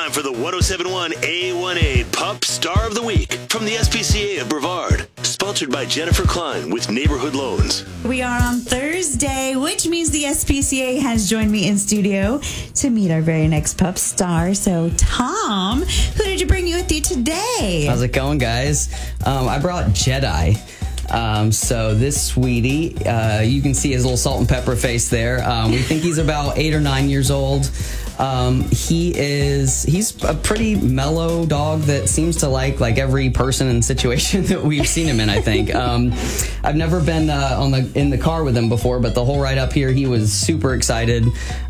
time for the 1071 A1A Pup Star of the Week from the SPCA of Brevard. Sponsored by Jennifer Klein with Neighborhood Loans. We are on Thursday, which means the SPCA has joined me in studio to meet our very next pup star. So, Tom, who did you bring with you today? How's it going, guys? I brought Jedi. So this sweetie, you can see his little salt and pepper face there. We think he's about 8 or 9 years old. He's a pretty mellow dog that seems to like every person and situation that we've seen him in, I think. I've never been in the car with him before, but the whole ride up here, he was super excited.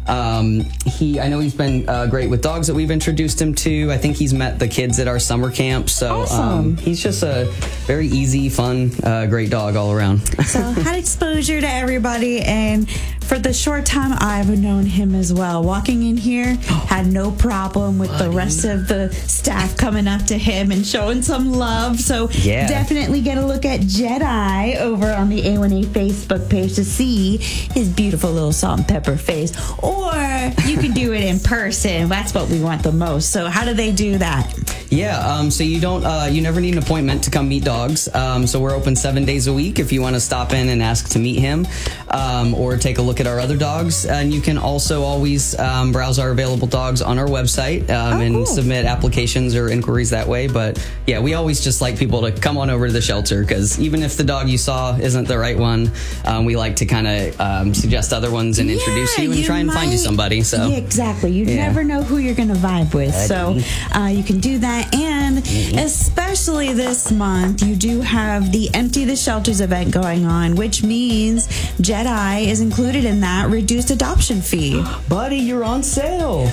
I know he's been great with dogs that we've introduced him to. I think he's met the kids at our summer camp. So awesome. He's just a very easy, fun, great dog all around. So had exposure to everybody, and for the short time I've known him as well, walking in here, had no problem with the rest of the staff coming up to him and showing some love. So definitely get a look at Jedi over on the A1A Facebook page to see his beautiful little salt and pepper face. Or you can do it in person. That's what we want the most. So how do they do that? Yeah, so you never need an appointment to come meet dogs. So we're open 7 days a week if you want to stop in and ask to meet him, or take a look at our other dogs. And you can also always browse our available dogs on our website and submit applications or inquiries that way. But yeah, we always just like people to come on over to the shelter, because even if the dog you saw isn't the right one, we like to kind of suggest other ones and introduce you and try and find you somebody. So exactly, you never know who you're going to vibe with. So you can do that. And especially this month, you do have the Empty the Shelters event going on, which means Jedi is included in that reduced adoption fee. Buddy, you're on sale.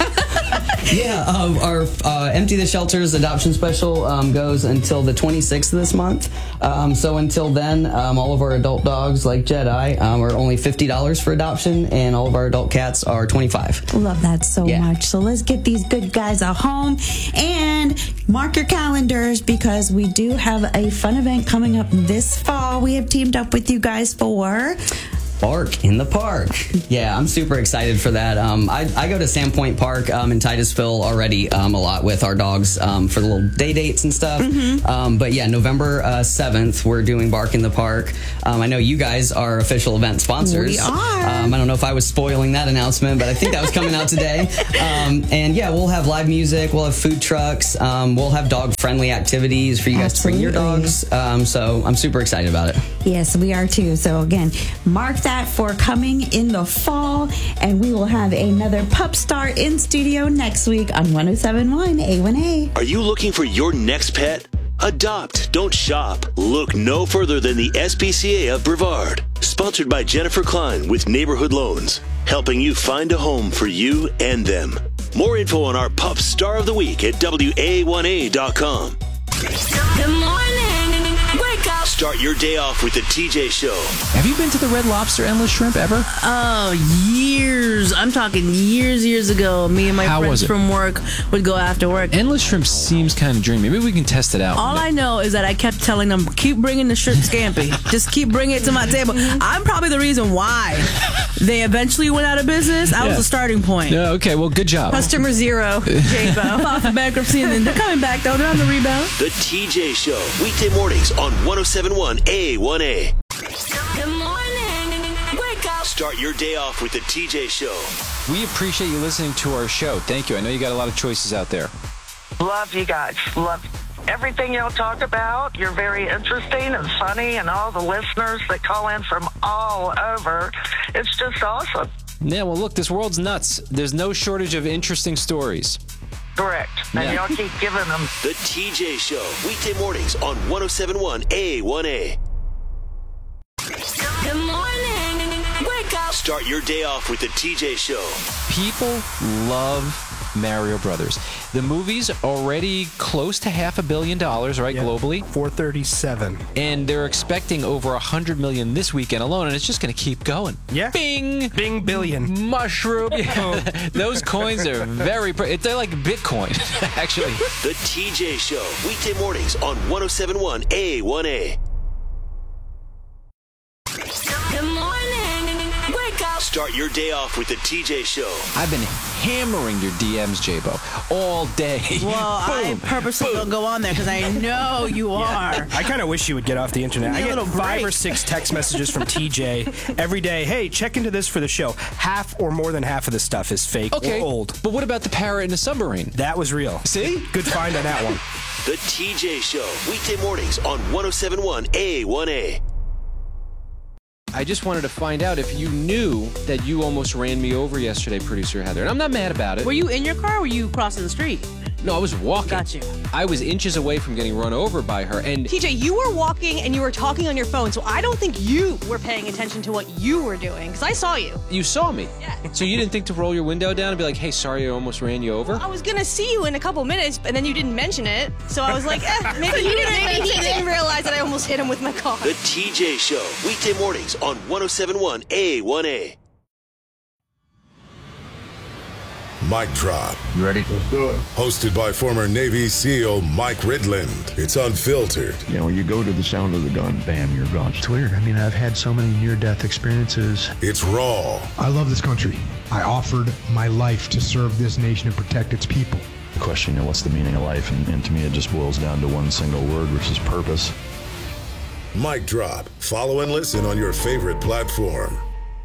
Our Empty the Shelters adoption special goes until the 26th of this month. So until then, all of our adult dogs like Jedi are only $50 for adoption, and all of our adult cats are $25. Love that so much. So let's get these good guys a home, and mark your calendars, because we do have a fun event coming up this fall. We have teamed up with you guys for Bark in the Park. Yeah, I'm super excited for that. I go to Sandpoint Park in Titusville already a lot with our dogs for the little day dates and stuff. But yeah, November 7th, we're doing Bark in the Park. I know you guys are official event sponsors. We are. I don't know if I was spoiling that announcement, but I think that was coming out today. And yeah, we'll have live music, we'll have food trucks, we'll have dog-friendly activities for you guys to bring your dogs. So I'm super excited about it. Yes, we are too. So again, mark that for coming in the fall, and we will have another pup star in studio next week on 1071 A1A. Are you looking for your next pet? Adopt, don't shop. Look no further than the SPCA of Brevard. Sponsored by Jennifer Klein with Neighborhood Loans, helping you find a home for you and them. More info on our Pup Star of the Week at WA1A.com. Good morning. Wake up. Start your day off with the TJ Show. Have you been to the Red Lobster Endless Shrimp ever? Oh, years. I'm talking years ago. Me and my friends from work would go after work. Endless Shrimp seems kind of dreamy. Maybe we can test it out. All I know is that I kept telling them, keep bringing the shrimp scampi. Just keep bringing it to my table. I'm probably the reason why they eventually went out of business. I was the starting point. Yeah, okay, well, good job. Customer zero, J-Bo. Off of bankruptcy, and then they're coming back, though. They're on the rebound. The TJ Show, weekday mornings on 1071 A1A. Good morning. Wake up. Start your day off with the TJ Show. We appreciate you listening to our show. Thank you. I know you got a lot of choices out there. Love you guys. Love everything y'all talk about. You're very interesting and funny, and all the listeners that call in from all over. It's just awesome. Yeah, well, look, this world's nuts. There's no shortage of interesting stories. Correct. And y'all keep giving them. The TJ Show, weekday mornings on 1071 A1A. Good morning. Wake up. Start your day off with the TJ Show. People love Mario Brothers. The movie's already close to $500 million, right, globally? 437. And they're expecting over 100 million this weekend alone, and it's just going to keep going. Yeah. Bing! Bing billion. Mushroom. Those coins are they're like Bitcoin, actually. The TJ Show, weekday mornings on 1071 A1A. Good morning. Wake up. Start your day off with the TJ Show. I've been hammering your DMs, J-Bo, all day. Well, I purposely don't go on there because I know you are. I kind of wish you would get off the internet. Give me I a get little 5 or break. 6 text messages from TJ every day. Hey, check into this for the show. Half or more than half of the stuff is fake Okay, or old. but what about the parrot in the submarine? That was real. See? Good find on that one. The TJ Show, weekday mornings on 107.1 A1A. I just wanted to find out if you knew that you almost ran me over yesterday, producer Heather. And I'm not mad about it. Were you in your car or were you crossing the street? No, I was walking. Got you. I was inches away from getting run over by her. And TJ, you were walking and you were talking on your phone, so I don't think you were paying attention to what you were doing, because I saw you. you saw me. Yeah. So you didn't think to roll your window down and be like, hey, sorry I almost ran you over? I was going to see you in a couple minutes, and then you didn't mention it, so I was like, maybe he didn't realize that I almost hit him with my car. The TJ Show, weekday mornings on 107.1 A1A. Mic Drop. You ready? Let's do it. Hosted by former Navy SEAL Mike Ridland. It's unfiltered. You know, you go to the sound of the gun, bam, you're gone. It's weird. I mean, I've had so many near-death experiences. It's raw. I love this country. I offered my life to serve this nation and protect its people. The question, you know, what's the meaning of life? And to me, it just boils down to one single word, which is purpose. Mic Drop. Follow and listen on your favorite platform.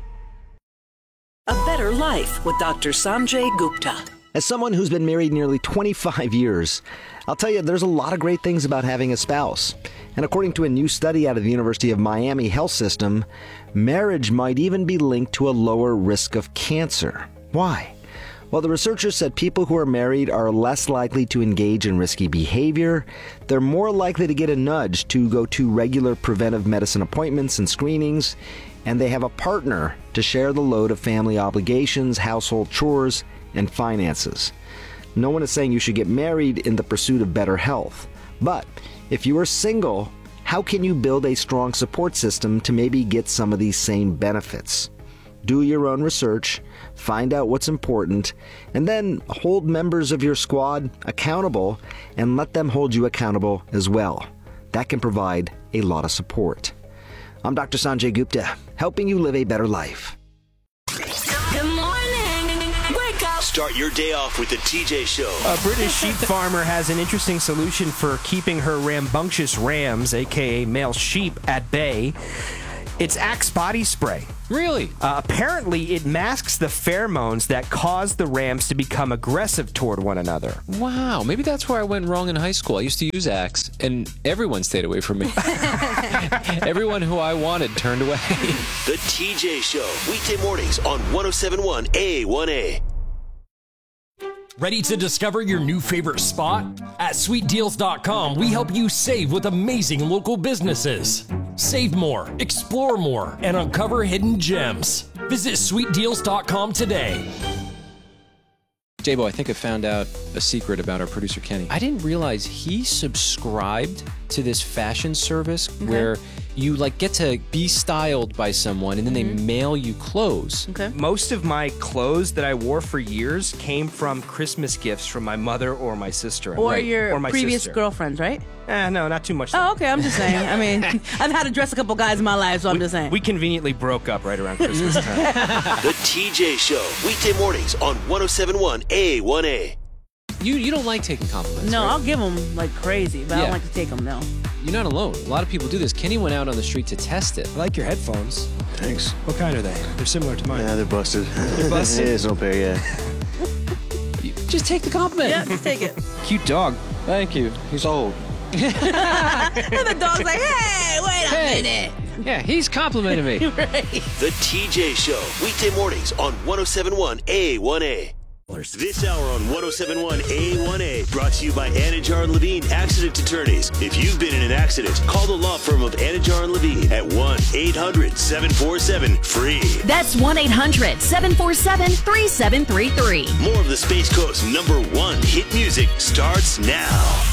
A Better Life with Dr. Sanjay Gupta. As someone who's been married nearly 25 years, I'll tell you there's a lot of great things about having a spouse. And according to a new study out of the University of Miami Health System, marriage might even be linked to a lower risk of cancer. Why? Well, the researchers said people who are married are less likely to engage in risky behavior. They're more likely to get a nudge to go to regular preventive medicine appointments and screenings. And they have a partner to share the load of family obligations, household chores, and finances. No one is saying you should get married in the pursuit of better health. But if you are single, how can you build a strong support system to maybe get some of these same benefits? Do your own research, find out what's important, and then hold members of your squad accountable and let them hold you accountable as well. That can provide a lot of support. I'm Dr. Sanjay Gupta, helping you live a better life. Good morning. Wake up. Start your day off with the TJ Show. A British sheep farmer has an interesting solution for keeping her rambunctious rams, aka male sheep, at bay. It's Axe body spray. Really? Apparently, it masks the pheromones that cause the rams to become aggressive toward one another. Wow, maybe that's where I went wrong in high school. I used to use Axe, and everyone stayed away from me. Everyone who I wanted turned away. The TJ Show, weekday mornings on 107.1 A1A. Ready to discover your new favorite spot? At sweetdeals.com, we help you save with amazing local businesses. Save more, explore more, and uncover hidden gems. Visit sweetdeals.com today. J-Bo, I think I found out a secret about our producer Kenny. I didn't realize he subscribed to this fashion service where you like get to be styled by someone and then they mail you clothes. Most of my clothes that I wore for years came from Christmas gifts from my mother or my sister. Or your my previous sister. girlfriends, right? No, not too much. Oh, okay, I'm just saying. I mean, I've had to dress a couple guys in my life, so I'm just saying. We conveniently broke up right around Christmas time. The TJ Show, weekday mornings on 107.1 A1A. You don't like taking compliments, No, right? I'll give them like crazy, but I don't like to take them, no. You're not alone. A lot of people do this. Kenny went out on the street to test it. I like your headphones. Thanks. What kind are they? They're similar to mine. Yeah, they're busted. They're busted? There's no pair yet. Just take the compliment. Yeah, just take it. Cute dog. Thank you. He's old. And the dog's like, hey, wait a minute. Yeah, he's complimenting me. Right. The TJ Show, weekday mornings on 107.1 A1A. This hour on 107.1 A1A, brought to you by Anajar and Levine Accident Attorneys. If you've been in an accident, call the law firm of Anajar and Levine at 1-800-747-FREE. That's 1-800-747-3733. More of the Space Coast's #1 hit music starts now.